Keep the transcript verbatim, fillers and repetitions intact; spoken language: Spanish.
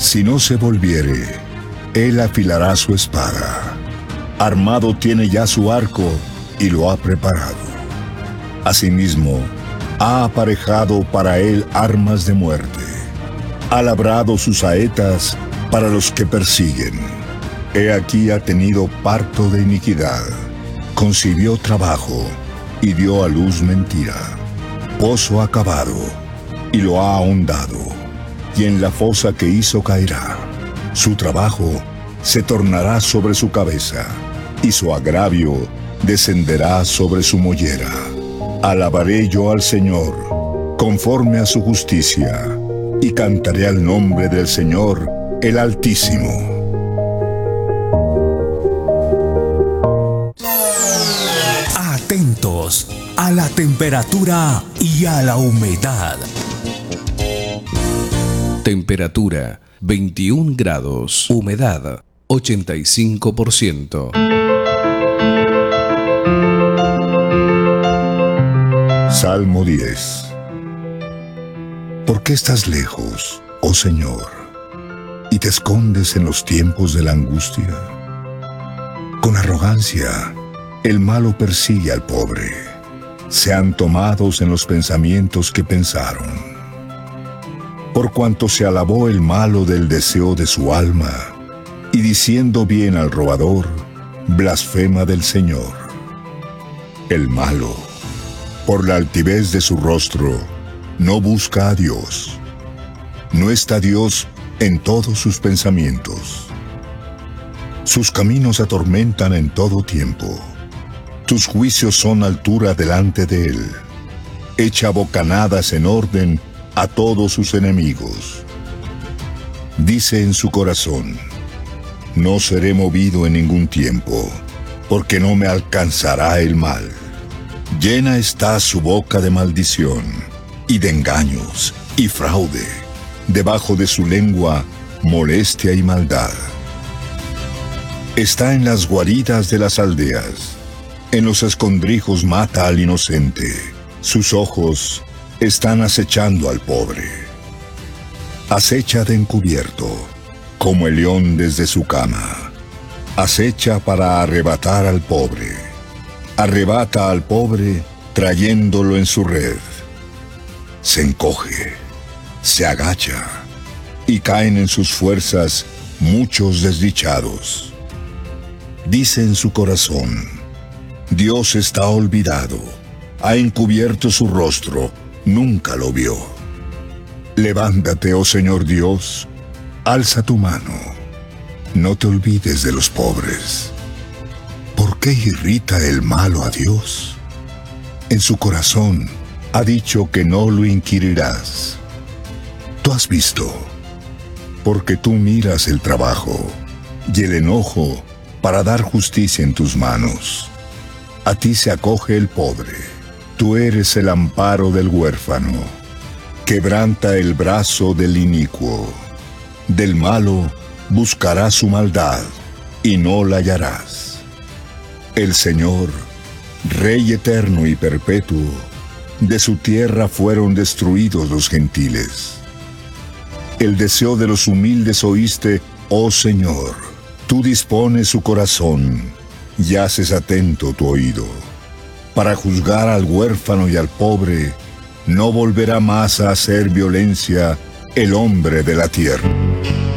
Si no se volviere, él afilará su espada. Armado tiene ya su arco y lo ha preparado. Asimismo, ha aparejado para él armas de muerte. Ha labrado sus saetas para los que persiguen. He aquí ha tenido parto de iniquidad. Concibió trabajo y dio a luz mentira. Pozo ha cavado y lo ha ahondado, y en la fosa que hizo caerá. Su trabajo se tornará sobre su cabeza, y su agravio descenderá sobre su mollera. Alabaré yo al Señor, conforme a su justicia, y cantaré al nombre del Señor, el Altísimo. Atentos a la temperatura y a la humedad. Temperatura veintiún grados, humedad ochenta y cinco por ciento. Salmo diez. ¿Por qué estás lejos, oh Señor, y te escondes en los tiempos de la angustia? Con arrogancia, el malo persigue al pobre. Sean tomados en los pensamientos que pensaron. Por cuanto se alabó el malo del deseo de su alma, y diciendo bien al robador, blasfema del Señor. El malo, por la altivez de su rostro, no busca a Dios. No está Dios en todos sus pensamientos. Sus caminos atormentan en todo tiempo. Tus juicios son altura delante de él. Echa bocanadas en orden a todos sus enemigos. Dice en su corazón: no seré movido en ningún tiempo, porque no me alcanzará el mal. Llena está su boca de maldición, y de engaños, y fraude. Debajo de su lengua, molestia y maldad. Está en las guaridas de las aldeas. En los escondrijos mata al inocente. Sus ojos están acechando al pobre. Acecha de encubierto, como el león desde su cama. Acecha para arrebatar al pobre. Arrebata al pobre trayéndolo en su red. Se encoge, se agacha, y caen en sus fuerzas muchos desdichados. Dice en su corazón: Dios está olvidado, ha encubierto su rostro, nunca lo vio. Levántate, oh Señor Dios, alza tu mano, no te olvides de los pobres. ¿Por qué irrita el malo a Dios? En su corazón ha dicho que no lo inquirirás. Tú has visto, porque tú miras el trabajo y el enojo para dar justicia en tus manos. A ti se acoge el pobre, tú eres el amparo del huérfano. Quebranta el brazo del inicuo. Del malo buscarás su maldad, y no la hallarás. El Señor, Rey eterno y perpetuo, de su tierra fueron destruidos los gentiles. El deseo de los humildes oíste, oh Señor. Tú dispones su corazón, y haces atento tu oído. Para juzgar al huérfano y al pobre, no volverá más a hacer violencia el hombre de la tierra.